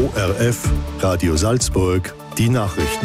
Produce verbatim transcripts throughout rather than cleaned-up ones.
O R F, Radio Salzburg, die Nachrichten.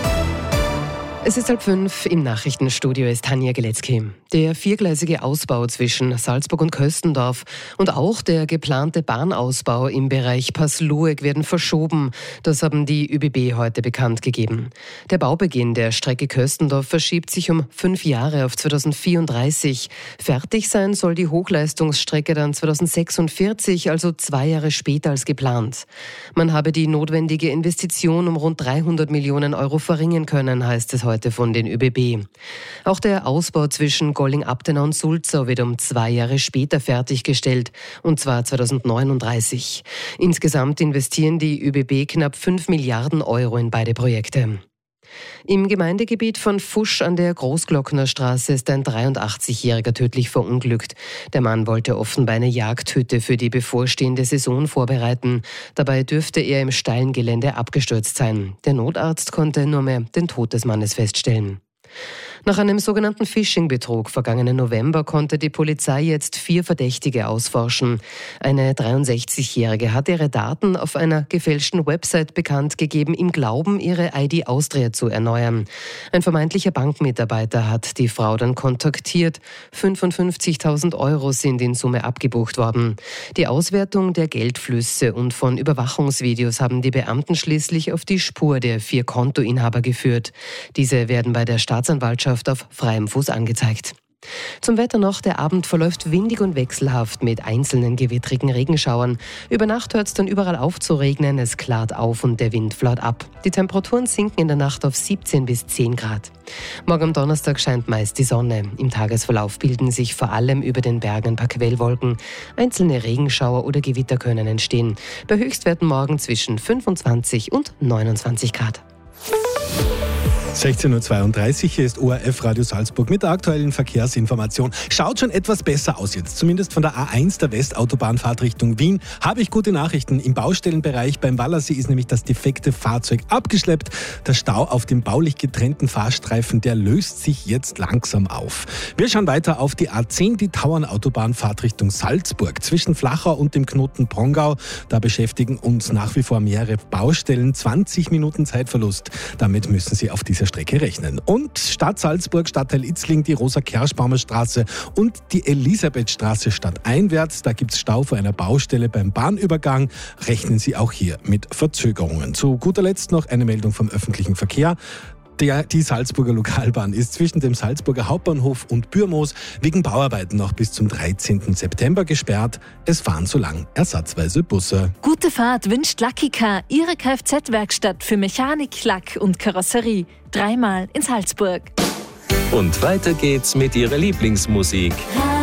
Es ist halb fünf, im Nachrichtenstudio ist Tanja Geletzky. Der viergleisige Ausbau zwischen Salzburg und Köstendorf und auch der geplante Bahnausbau im Bereich Passlueg werden verschoben. Das haben die ÖBB heute bekannt gegeben. Der Baubeginn der Strecke Köstendorf verschiebt sich um fünf Jahre auf zweitausendvierunddreißig. Fertig sein soll die Hochleistungsstrecke dann zweitausendsechsundvierzig, also zwei Jahre später als geplant. Man habe die notwendige Investition um rund dreihundert Millionen Euro verringern können, heißt es heute von den ÖBB. Auch der Ausbau zwischen Golling-Abtenau und Sulzau wird um zwei Jahre später fertiggestellt, und zwar zweitausendneununddreißig. Insgesamt investieren die ÖBB knapp fünf Milliarden Euro in beide Projekte. Im Gemeindegebiet von Fusch an der Großglocknerstraße ist ein dreiundachtzigjähriger tödlich verunglückt. Der Mann wollte offenbar eine Jagdhütte für die bevorstehende Saison vorbereiten. Dabei dürfte er im steilen Gelände abgestürzt sein. Der Notarzt konnte nur mehr den Tod des Mannes feststellen. Nach einem sogenannten Phishing-Betrug vergangenen November konnte die Polizei jetzt vier Verdächtige ausforschen. Eine dreiundsechzigjährige hat ihre Daten auf einer gefälschten Website bekannt gegeben, im Glauben, ihre I D Austria zu erneuern. Ein vermeintlicher Bankmitarbeiter hat die Frau dann kontaktiert. fünfundfünfzigtausend Euro sind in Summe abgebucht worden. Die Auswertung der Geldflüsse und von Überwachungsvideos haben die Beamten schließlich auf die Spur der vier Kontoinhaber geführt. Diese werden bei der Staatsanwaltschaft auf freiem Fuß angezeigt. Zum Wetter noch: Der Abend verläuft windig und wechselhaft mit einzelnen gewittrigen Regenschauern. Über Nacht hört es dann überall auf zu regnen, es klart auf und der Wind flaut ab. Die Temperaturen sinken in der Nacht auf siebzehn bis zehn Grad. Morgen am Donnerstag scheint meist die Sonne. Im Tagesverlauf bilden sich vor allem über den Bergen ein paar Quellwolken. Einzelne Regenschauer oder Gewitter können entstehen. Bei Höchstwerten morgen zwischen fünfundzwanzig und neunundzwanzig Grad. sechzehn Uhr zweiunddreißig, hier ist O R F Radio Salzburg mit der aktuellen Verkehrsinformation. Schaut schon etwas besser aus jetzt, zumindest von der A eins, der Westautobahn-Fahrt Richtung Wien. Habe ich gute Nachrichten. Im Baustellenbereich beim Wallersee ist nämlich das defekte Fahrzeug abgeschleppt. Der Stau auf dem baulich getrennten Fahrstreifen, der löst sich jetzt langsam auf. Wir schauen weiter auf die A zehn, die Tauernautobahn-Fahrt Richtung Salzburg. Zwischen Flachau und dem Knoten Prongau, da beschäftigen uns nach wie vor mehrere Baustellen. zwanzig Minuten Zeitverlust. Damit müssen Sie auf diese Strecke rechnen. Und Stadt Salzburg, Stadtteil Itzling, die Rosa-Kerschbaumer Straße und die Elisabethstraße stadteinwärts. Da gibt es Stau vor einer Baustelle beim Bahnübergang. Rechnen Sie auch hier mit Verzögerungen. Zu guter Letzt noch eine Meldung vom öffentlichen Verkehr. Der, die Salzburger Lokalbahn ist zwischen dem Salzburger Hauptbahnhof und Bürmoos wegen Bauarbeiten noch bis zum dreizehnten September gesperrt. Es fahren so lang ersatzweise Busse. Gute Fahrt wünscht Lucky Car, Ihre Kfz-Werkstatt für Mechanik, Lack und Karosserie. Dreimal in Salzburg. Und weiter geht's mit Ihrer Lieblingsmusik.